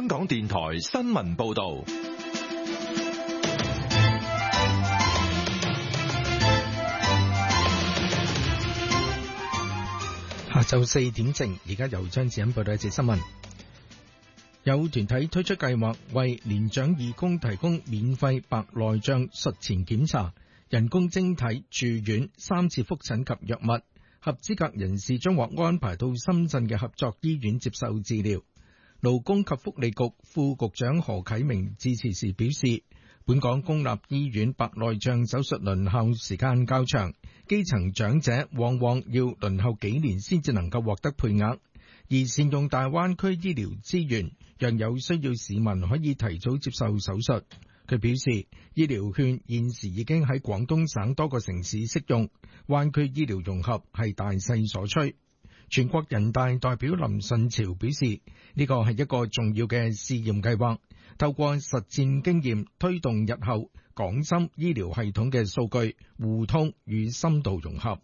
香港電台新聞報道。 下晝4點正，而家由張子欣報道一節新聞。有團體推出計劃，為年長義工提供免費白內障術前檢查、人工晶體住院、3次覆診及藥物。合資格人士將獲安排到深圳嘅合作醫院接受治療。勞工及福利局副局長何啟明致辭時表示，本港公立醫院白內障手術輪候時間較長，基層長者往往要輪候幾年先至能夠獲得配額，而善用大灣區醫療資源，讓有需要市民可以提早接受手術。佢表示，醫療券現時已經喺廣東省多個城市適用，灣區醫療融合係大勢所趨。全國人大代表林順潮表示，呢個係一個重要嘅試驗計劃，透過實戰經驗推動日後港深醫療系統嘅數據互通與深度融合。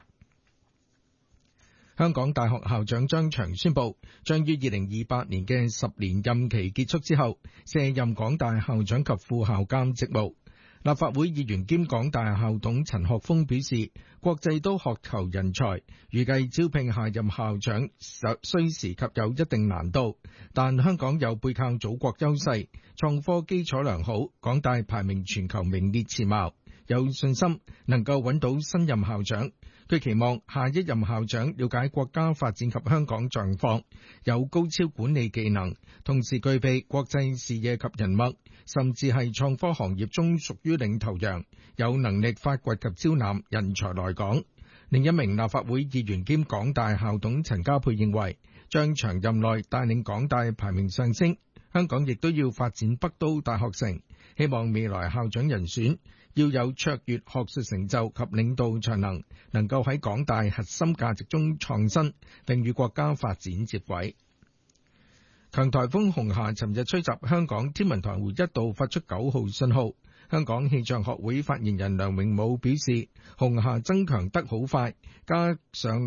香港大學校長張翔宣布，將於2028年嘅10年任期結束之後，卸任港大校長及副校監職務。立法會議員兼港大校董陳學鋒表示，國際都渴求人才，預計招聘下任校長需時及有一定難度，但香港有背靠祖國優勢，創科基礎良好，港大排名全球名列前茅，有信心能夠揾到新任校長。佢期望下一任校長了解國家發展及香港狀況，有高超管理技能，同時具備國際視野及人脈，甚至係創科行業中屬於領頭羊，有能力發掘及招攬人才來港。另一名立法會議員兼港大校董陳家珮認為，張翔任內帶領港大排名上升，香港亦都要發展北都大學城，希望未來校長人選要有卓越學術成就及領導才能，能夠喺港大核心價值中創新，並與國家發展接軌。強颱風紅霞尋日吹襲香港，天文台一度發出9號信號。香港氣象學會發言人梁榮武表示，紅霞增強得好快，加上